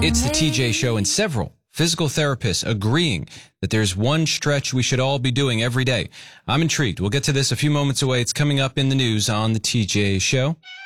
It's the TJ Show, and several physical therapists agreeing that there's one stretch we should all be doing every day. I'm intrigued. We'll get to this a few moments away. It's coming up in the news on the TJ Show.